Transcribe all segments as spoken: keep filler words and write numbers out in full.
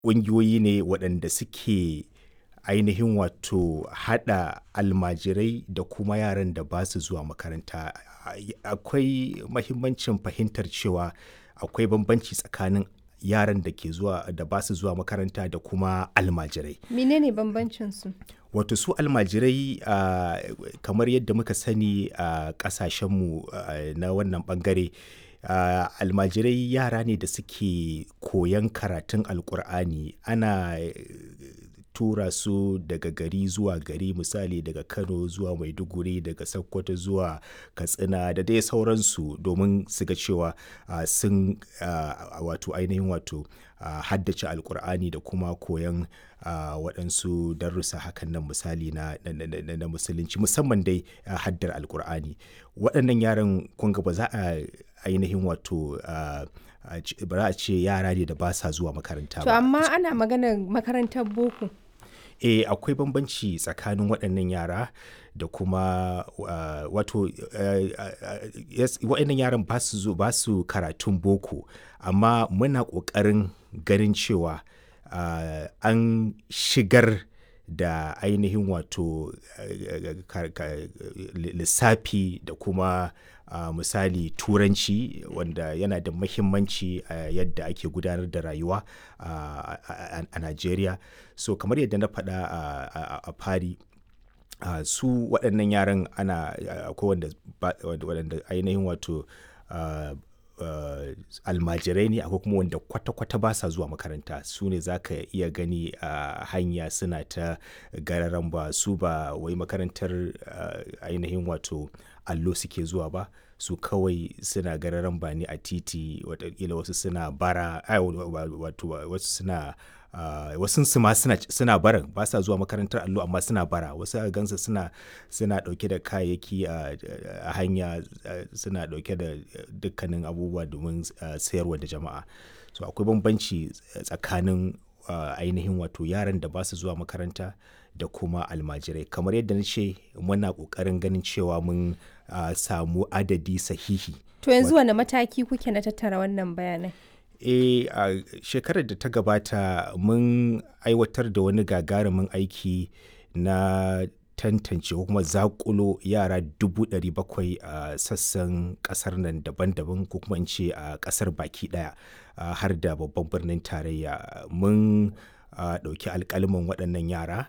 ƙungiyoyi ne waɗanda suke ainihin wato haɗa almajirai da kuma yaran da ba su zuwa makaranta. Ai akwai mahimmancin fahimtar cewa akwai bambanci tsakanin yaran da ke zuwa da ba su zuwa makaranta da kuma almajirai. Menene bambancinsu? Wato su almajirai, ah, kamar yadda muka sani a ƙasashenmu ah, na wannan ɓangare, ah, almajirai yara ne da suke koyon karatun Alkur'ani. Ana tura su daga gari zuwa gari, misali daga Kano zuwa Maiduguri, daga Sokoto zuwa Katsina da dai sauransu domin su ga cewa ah, sun ah, wato ainihin wato ah, haddace Alkur'ani da kuma koyon ah, waɗansu darussa hakan nan misali na, na, na, na musulunci musamman dai ah, haddar Alkur'ani. Waɗannan yaran kun ga ba za a ainihin wato ah, ba za a ce yara ne da ba sa zuwa makaranta To ba. amma ana maganar makarantar boko. Eh, akwai bambanci tsakanin waɗannan yara da kuma ah, wato eh, ah, yes, waɗannan yaran ba su zo ba su karatun boko, amma muna ƙoƙarin ganin cewa ah, an shigar da ainihin wato eh, ka- ka- lissafi da kuma ah, misali Turanci wanda yana da muhimmanci a yadda ake gudanar da rayuwa ah, a a- a Najeriya. So kamar yadda na faɗa a a- a fari, ah, su waɗannan yaran ana akwai wanda ba waɗanda ainihin wato ah, ah, almajirai ne, akwai kuma wanda kwata-kwata ba sa zuwa makaranta. Su ne za ka iya gani a hanya suna ta gararan ba, su ba wai makarantar ah, ainihin wato allo suke zuwa ba. Su kawai suna gararan ba ne a titi, watakila wasu suna bara, ai, wato wasu suna ah, wasunsu ma suna, suna baran, ba sa zuwa makarantar allo amma suna bara. Wasu a gansu suna, suna ɗauke da kayayyaki a a hanya, ah, suna ɗauke da dukkanin abubuwa domin ah, sayarwa da jama'a. So akwai bambanci tsakanin ah, ainihin wato yaran da ba su zuwa makaranta da kuma almajirai. Kamar yadda na ce muna ƙoƙarin ganin cewa mun ah, samu adadi sahihi. To yanzu wane mataki kuke na tattara wannan bayanai? Eh, a shekarar da ta gabata mun aiwatar da wani gagarumin aiki na tantance ko kuma zaƙulo yara dubu ɗari bakwai a sassan ƙasar nan daban-daban, ko kuma in ce a ƙasar baki ɗaya ah, har da babban birnin tarayya. Mun ah, ɗauki alƙalamin waɗannan yara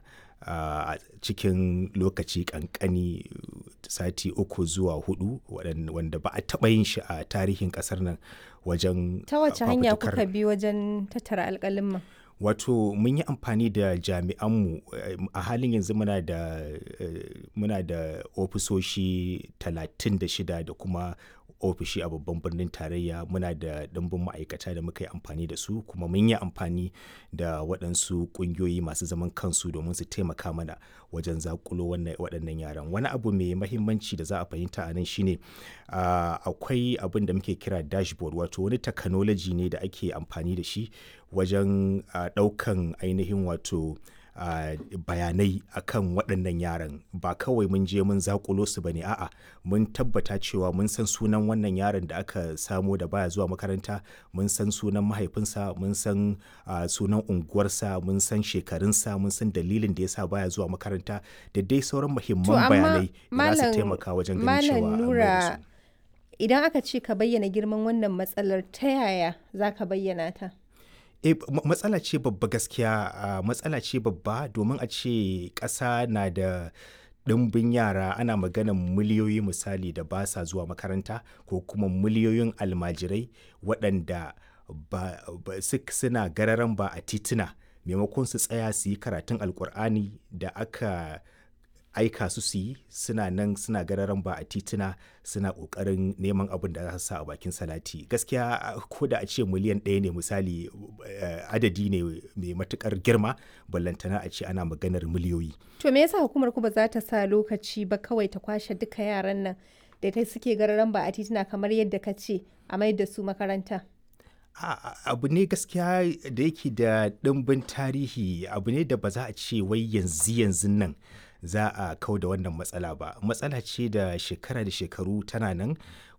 a cikin lokaci ƙanƙani, sati uku zuwa hudu, waɗan- wanda ba a taɓa yin shi a tarihin ƙasar nan wajen Ta wace ah, hanya fafutukar. kuka bi wajen tattara alƙalimman? Wato mun yi amfani da jami'anmu, eh, a halin yanzu muna da eh, muna da ofisoshi talatin da shida da kuma ofishi a babban birnin tarayya. Muna da ɗimbin ma'aikata da muka yi amfani da su, kuma mun yi amfani da waɗansu ƙungiyoyi masu zaman kansu domin su taimaka mana wajen zaƙulo wannan waɗannan yaran. Wani abu mai mahimmanci da za a fahimta a nan shine ah, akwai abin da muke kira dashboard, wato wani technology ne da ake amfani da shi wajen ah, ɗaukan ainihin wato ah, bayanai akan waɗannan yaran. Ba kawai mun je mun zaƙulo su bane, a'a, mun tabbata cewa mun san sunan wannan yaron da aka samo da baya zuwa makaranta, mun san sunan mahaifinsa, mun san ah, sunan unguwarsa, mun san shekarunsa, mun san dalilin da yasa baya zuwa makaranta da dai sauran To muhimman amma bayanai da za su Malam taimaka wajen ganin cewa Malam an mai da Nura, su. idan aka ce ka bayyana girman wannan matsalar, ta yaya za ka bayyana ta? Eh, ma- matsala ce babba gaskiya, ah, matsala ce babba domin a ce ƙasa na da ɗimbin yara, ana maganan miliyoyi misali da ba sa zuwa makaranta, ko kuma miliyoyin almajirai waɗanda ba, ba suk- suna gararan ba a tituna maimakon su tsaya su yi karatun Alkur'ani da aka aika su su yi, suna nan suna gararan ba a tituna, suna ƙoƙarin neman abin da za su sa a bakin salati. Gaskiya ah, ko da a ce miliyan ɗaya ne misali, eh, adadi ne mai matuƙar girma, ballantana a ce ana maganar miliyoyi. To me yasa hukumar ku ba za ta sa lokaci ba kawai ta kwashe duka yaran nan da ta suke gararan ba a tituna kamar yadda ka ce, a mai da su makaranta? A- a- abu ne gaskiya da yake da ɗimbin tarihi, abu ne da ba za a ce wai yanzu yanzu nan za a kau da wannan matsala ba. Matsala ce da shekara da shekaru tana nan,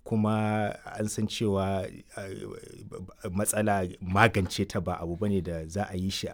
kuma an san cewa uh, matsala magance ta ba abu bane da za a yi shi